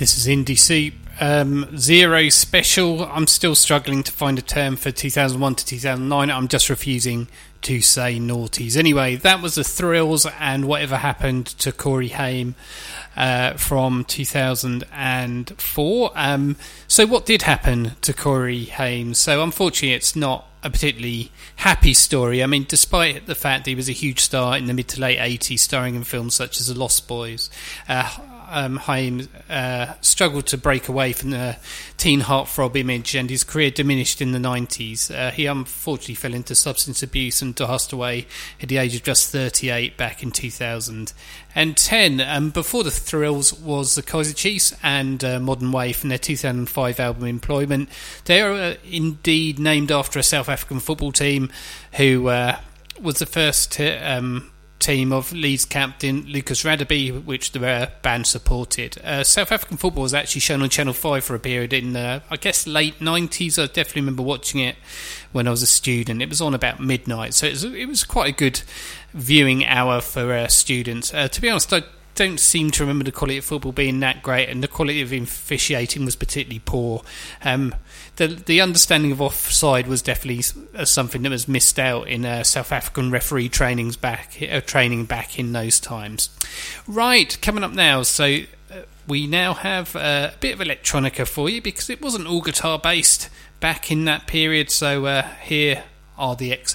This is Indie Soup. Zero special. I'm still struggling to find a term for 2001 to 2009. I'm just refusing to say noughties. Anyway, that was the Thrills and Whatever Happened to Corey Haim from 2004. So what did happen to Corey Haim? So unfortunately it's not a particularly happy story. I mean, despite the fact that he was a huge star in the mid to late 80s, starring in films such as The Lost Boys, Haim struggled to break away from the teen heartthrob image, and his career diminished in the 90s. He unfortunately fell into substance abuse and passed away at the age of just 38 back in 2010. Before the Thrills was the Kaiser Chiefs and Modern Wave from their 2005 album Employment. They are indeed named after a South African football team who was the first team of Leeds captain Lucas Radebe, which the band supported. South African football was actually shown on Channel 5 for a period in I guess late 90s. I definitely remember watching it when I was a student. It was on about midnight, so it was quite a good viewing hour for students. To be honest, I don't seem to remember the quality of football being that great, and the quality of officiating was particularly poor. The understanding of offside was definitely something that was missed out in South African referee training back in those times. Right, coming up now, so we now have a bit of electronica for you, because it wasn't all guitar based back in that period. So here are the excerpts.